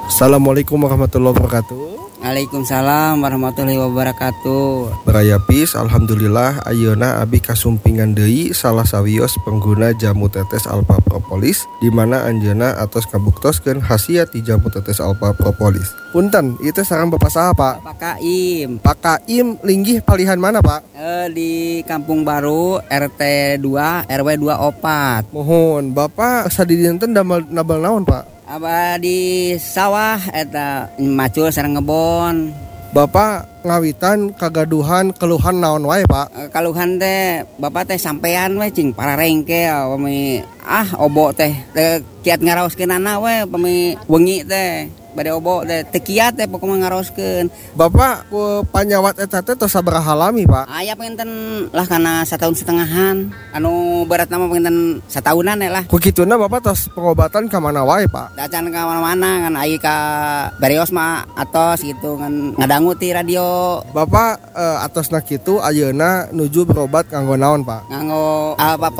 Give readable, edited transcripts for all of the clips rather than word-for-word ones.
Assalamualaikum warahmatullahi wabarakatuh. Waalaikumsalam warahmatullahi wabarakatuh. Berayapis, alhamdulillah ayeuna abi kasumpingan deui salah sawios pengguna jamu tetes Alpha Propolis di mana anjeunna atos kabuktoskeun khasiat di jamu tetes Alpha Propolis. Punten, itu sareng Bapak saha, Pak? Pak Kaim. Pak Kaim linggih palihan mana, Pak? Di Kampung Baru RT 2 RW 24. Mohon, Bapak sadidinten damel nabal naon, Pak? Aba di sawah eta macul sareng ngebon. Bapak ngawitan kagaduhan keluhan naon wae, Pak? Kaluhan teh Bapak teh sampean we cing para rengke pami obo teh kiat ngaraoskeunana we pami wengi teh bade obo teh teu kiat teh pokona ngaraoskeun. Bapak panyawat eta teh tos sabaraha lami, Pak? Aya penginten lah kana 1,5 tahunan. Anu beratna mah penginten 1 tahunan lah. Ku kituna Bapak tos pengobatan ka mana wae, Pak? Dacan ka mana-mana kan ai ka Barios mah atos gitu kan ngadangu ti radio. Bapak atosna kitu ayeuna nuju berobat kanggo naon, Pak? Nganggo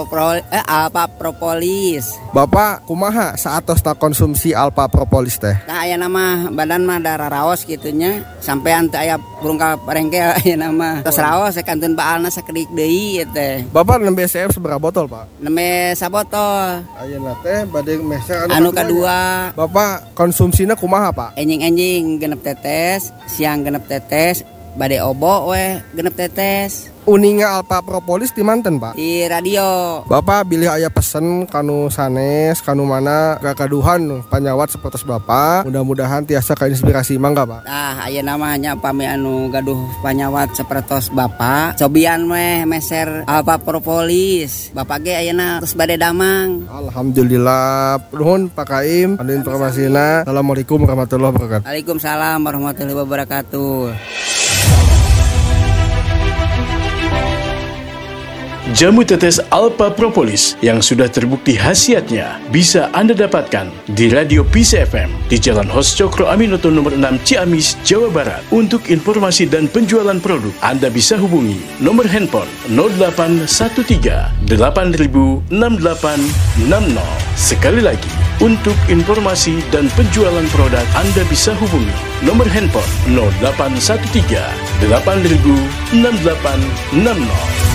Alpha Propolis. Bapak kumaha saatosna konsumsi Alpha Propolis teh? Nah aya nama badan mah darah raos gitunya sampean teh aya burung ka parengke aya nama tos raos kantun baalna sakedik deui teh. Bapak nembe CF seberapa botol, Pak? Nembe sabotol. Ayeuna teh bade meser Anu kadua. Bapak konsumsina kumaha, Pak? Enjing-enjing genep tetes, siang genep tetes, bade obo we genep tetes. Uninga Alpha Propolis di manten, Pak? Di radio. Bapak bilih aya pesen kanu sanes kanu mana kakaduhan panyawat sapertos Bapak. Mudah-mudahan tiasa kainspirasi mangga, Pak. Aya namanya pami anu gaduh panyawat sapertos Bapak. Cobian we meser Alpha Propolis. Bapak ge ayeuna terus bade damang. Alhamdulillah. Nuhun Pak Kaim anu informasina. Assalamualaikum warahmatullahi wabarakatuh. Waalaikumsalam warahmatullahi wabarakatuh. Jamu tetes Alpha Propolis yang sudah terbukti khasiatnya bisa Anda dapatkan di Radio Peace FM di Jalan Hos Cokro Aminoto nomor 6 Ciamis, Jawa Barat. Untuk informasi dan penjualan produk, Anda bisa hubungi nomor handphone 0813 8000 6860. Sekali lagi, untuk informasi dan penjualan produk, Anda bisa hubungi nomor handphone 0813 8000 6860.